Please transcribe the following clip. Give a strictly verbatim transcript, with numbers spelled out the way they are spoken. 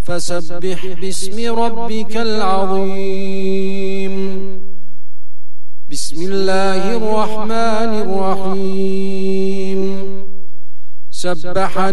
فسبح باسم ربك العظيم. بسم الله الرحمن الرحيم. سبح